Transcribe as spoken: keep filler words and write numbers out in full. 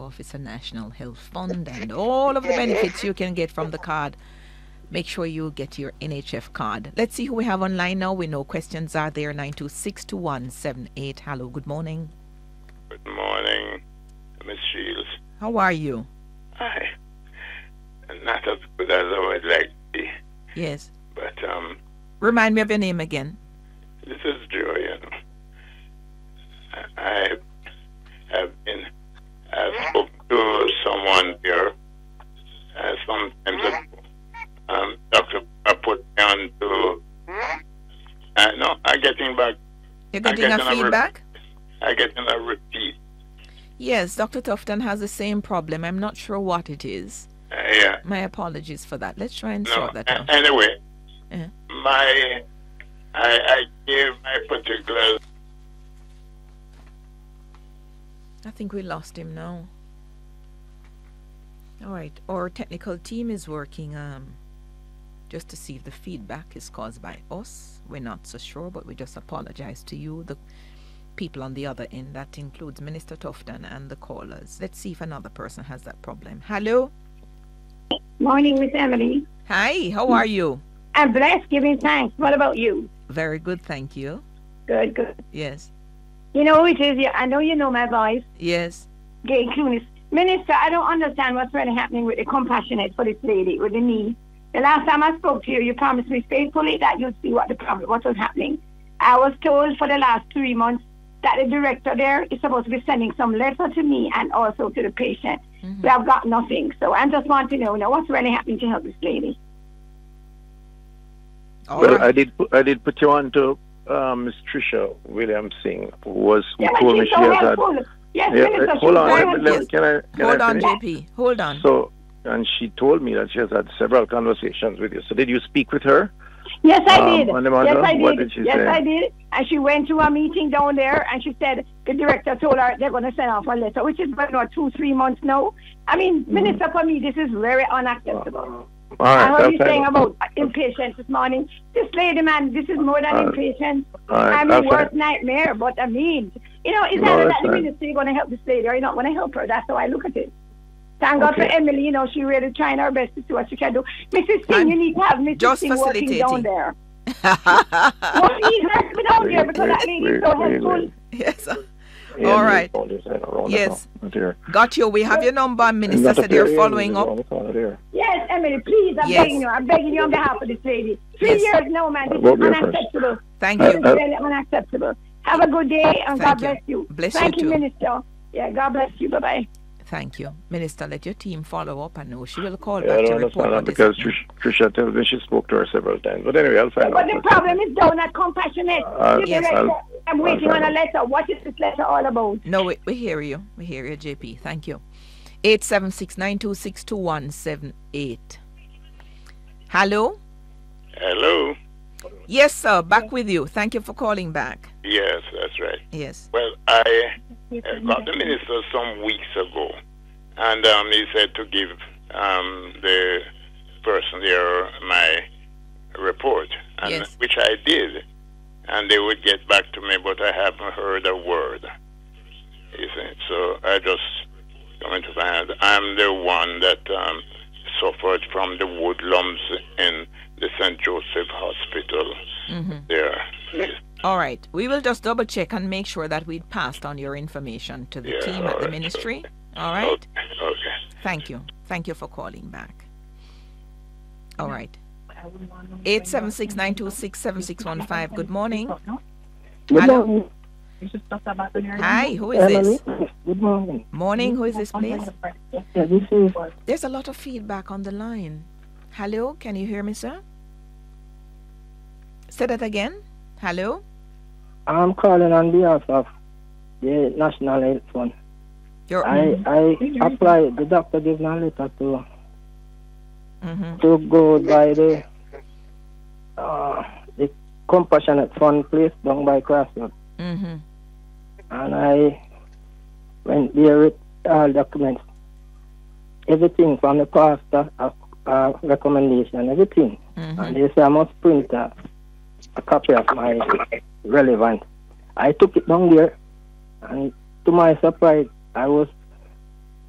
Officer, National Health Fund, and all of the benefits you can get from the card. Make sure you get your N H F card. Let's see who we have online now. We know questions are there. nine two six, two one seven eight. Hello, good morning. Good morning, Miss Shields. How are you? Hi. Not as good as I would like to be. Yes. But, um... Remind me of your name again. This is Joe, you know. I have been... I spoke to someone here uh, some time ago. Um, doctor I put me on to... Uh, no, I'm getting back... You're getting, getting a feedback? A I'm getting a repeat. Yes, Doctor Tufton has the same problem. I'm not sure what it is. Uh, yeah. My apologies for that. Let's try and no, sort that uh, out. Anyway, uh-huh. my... I, I gave my particular... I think we lost him now. All right. Our technical team is working um, just to see if the feedback is caused by us. We're not so sure, but we just apologize to you, the people on the other end. That includes Minister Tufton and the callers. Let's see if another person has that problem. Hello? Morning, Miss Emily. Hi, how are you? I'm blessed, giving thanks. What about you? Very good, thank you. Good, good. Yes. You know who it is? I know you know my voice. Yes. Gay Clunis. Minister, I don't understand what's really happening with the compassionate for this lady with the knee. The last time I spoke to you, you promised me faithfully that you'd see what the problem, what was happening. I was told for the last three months that the director there is supposed to be sending some letter to me and also to the patient. Mm-hmm. But I've got nothing. So I just want to know now what's really happening to help this lady. All well, right. I did I did put you on to um, Miss Trisha Williamson, who was who yeah, told me she so has had. Yes, yeah, Minister, uh, hold on, let, let, yes. can I? Can hold I on, J P. Hold on. So, and she told me that she has had several conversations with you. So, did you speak with her? Yes, I um, did. On the matter? Yes, I did. What did she yes, say? I did. And she went to a meeting down there, and she said the director told her they're going to send off a letter, which is about what, two, three months now. I mean, mm-hmm. Minister, for me, this is very unacceptable. All right, I heard you saying fine. about impatience this morning. This lady, man, this is more than uh, impatience. Right, I mean, worst fine. nightmare, but I mean, you know, is no, that, that the fine. ministry going to help this lady, or you're not going to help her? That's how I look at it. Thank God okay. for Emily, you know, she really trying her best to see what she can do. Missus Singh, you need to have Missus Singh working down there. Well, she needs her to be down there because that lady is so helpful. Yes. Yeah, all right. Yes. Got you. We have your number. Minister said you're following up. Yes, Emily, please. I'm yes. begging you. I'm begging you on behalf of this lady. Three yes. years, no, man. This is unacceptable. Thank you. This is really unacceptable. Have a good day and Thank God you. bless you. Bless Thank you, you, too. Minister. Yeah, God bless you. Bye-bye. Thank you. Minister, let your team follow up. I know she will call yeah, back I to don't report understand that because Trish, Trisha tells me she spoke to her several times. But anyway, I'll find yeah, out. But the problem is down at Compassionate. Uh, yes. I'll, I'm waiting on a out. letter. What is this letter all about? No, we, we hear you. We hear you, J P. Thank you. eight seven six, nine two six, two one seven eight. Hello? Hello? Yes, sir. Back with you. Thank you for calling back. Yes, that's right. Yes. Well, I uh, got the minister some weeks ago, and um, he said to give um, the person there my report, and yes. which I did, and they would get back to me, but I haven't heard a word. You see? So I just coming to find out I'm the one that um, suffered from the woodlums in the Saint Joseph Hospital mm-hmm. there. Yes. All right. We will just double check and make sure that we passed on your information to the Yeah, team at all the right, ministry. okay. All right? Okay. okay. Thank you. Thank you for calling back. All right. eight seven six, nine two six, seven six one five. Good morning. Good Hello. morning. Hi, who is Emily. this? Good morning. Morning, who is this, please? Yeah, this is. There's a lot of feedback on the line. Hello, can you hear me, sir? Say that again. Hello? I'm calling on behalf of the National Health Fund. You're, I, I applied, the doctor gave me a letter to, mm-hmm. to go by the, uh, the Compassionate Fund place down by Crossroads. Mm-hmm. And I went there with all documents. Everything from the pastor, a, a recommendation, everything. Mm-hmm. And they say I must print a, a copy of my relevant. I took it down there, and to my surprise, I was